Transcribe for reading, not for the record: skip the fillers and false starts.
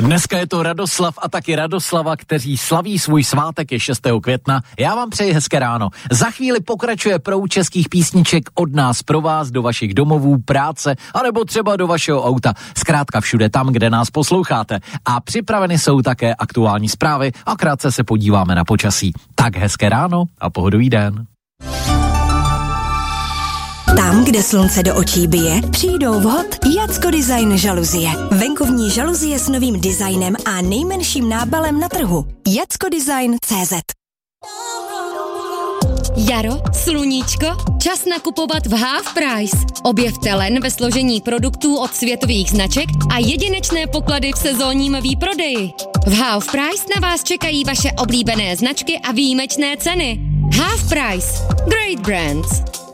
Dneska je to Radoslav a taky Radoslava, kteří slaví svůj svátek, je 6. května. Já vám přeji hezké ráno. Za chvíli pokračuje proud českých písniček od nás pro vás do vašich domovů, práce, anebo třeba do vašeho auta. Zkrátka všude tam, kde nás posloucháte. A připraveny jsou také aktuální zprávy a krátce se podíváme na počasí. Tak hezké ráno a pohodový den. Tam, kde slunce do očí bije, přijdou vhod Jacko Design žaluzie. Venkovní žaluzie s novým designem a nejmenším nábalem na trhu. jackodesign.cz. Jaro, sluníčko, čas nakupovat v Half Price. Objevte len ve složení produktů od světových značek a jedinečné poklady v sezónním výprodeji. V Half Price na vás čekají vaše oblíbené značky a výjimečné ceny. Half Price. Great brands.